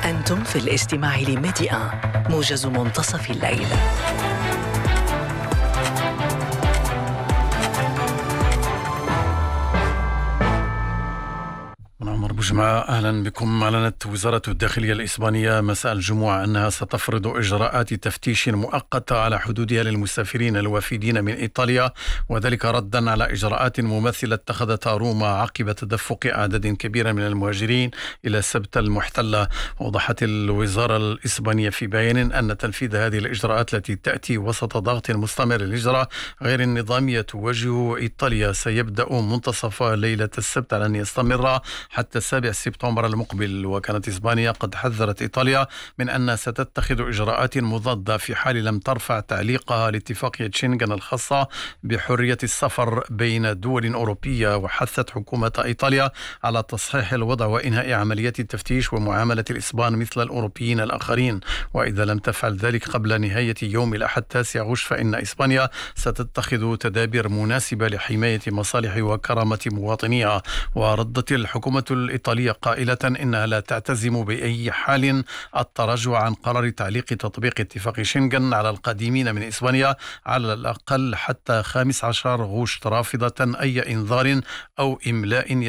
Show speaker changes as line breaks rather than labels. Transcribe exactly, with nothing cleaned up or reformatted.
أنتم في الاستماع لميديا موجز منتصف الليل.
عمر بوجمعة، أهلا بكم. أعلنت وزارة الداخلية الإسبانية مساء الجمعة أنها ستفرض إجراءات تفتيش مؤقتة على حدودها للمسافرين الوافدين من إيطاليا، وذلك ردا على إجراءات مماثلة اتخذتها روما عقب تدفق أعداد كبيرة من المهاجرين إلى سبتة المحتلة. وضحت الوزارة الإسبانية في بيان أن تنفيذ هذه الإجراءات التي تأتي وسط ضغط مستمر للهجرة غير النظامية تواجه إيطاليا سيبدأ منتصف ليلة السبت على أن يستمر حتى السابع سبتمبر المقبل. وكانت إسبانيا قد حذرت إيطاليا من أنها ستتخذ إجراءات مضادة في حال لم ترفع تعليقها لاتفاقية شنغن الخاصة بحرية السفر بين دول أوروبية. وحثت حكومة إيطاليا على تصحيح الوضع وإنهاء عمليات التفتيش ومعاملة الإسبان مثل الأوروبيين الآخرين، وإذا لم تفعل ذلك قبل نهاية يوم الأحد تاسع غشت فإن إسبانيا ستتخذ تدابير مناسبة لحماية مصالح وكرامة مواطنيها. وردت الحكومة الإيطالية قائلة إنها لا تعتزم بأي حال التراجع عن قرار تعليق تطبيق اتفاق شنغن على القادمين من إسبانيا على الأقل حتى خامس عشر غشت، رافضة أي إنذار أو إملاء